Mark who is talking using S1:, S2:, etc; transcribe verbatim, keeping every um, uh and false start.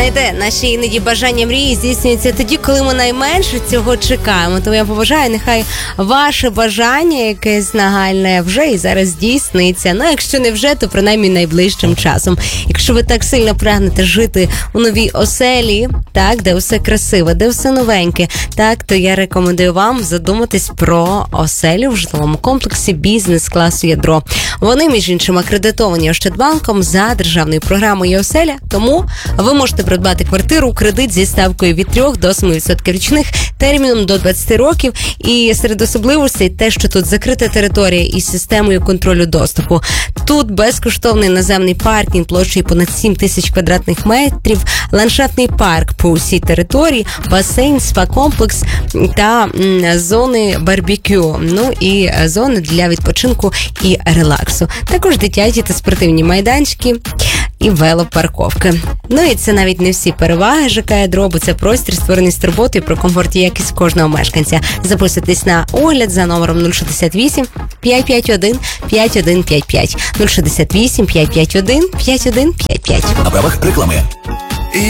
S1: Знаєте, наші іноді бажання мрії здійснюються тоді, коли ми найменше цього чекаємо. Тому я побажаю, нехай ваше бажання якесь нагальне вже і зараз здійсниться. Ну, якщо не вже, то принаймні найближчим часом. Якщо ви так сильно прагнете жити у новій оселі, так, де все красиве, де все новеньке, так, то я рекомендую вам задуматись про оселю в житловому комплексі бізнес-класу «Ядро». Вони, між іншим, акредитовані Ощадбанком за державною програмою «Оселя», тому ви можете придбати квартиру у кредит зі ставкою від три до семи відсотків річних, терміном до двадцять років. І серед особливостей те, що тут закрита територія із системою контролю доступу. Тут безкоштовний наземний паркінг площею понад сім тисяч квадратних метрів, ландшафтний парк по усій території, басейн, спа-комплекс та м, зони барбекю. Ну і зони для відпочинку і релаксу. Також дитячі та спортивні майданчики і велопарковки. Ну і це навіть не всі переваги ЖК «Ядро», бо це простір, створений з турботою про комфорт і якість кожного мешканця. Записуйтесь на огляд за номером нуль шістдесят вісім п'ять п'ять один п'ять один п'ять п'ять. нуль шістдесят вісім п'ять п'ять один п'ять один п'ять п'ять.
S2: На правах реклами.